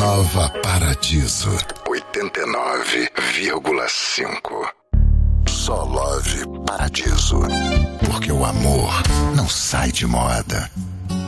Nova Paradiso 89,5. Só Love Paradiso. Porque o amor não sai de moda.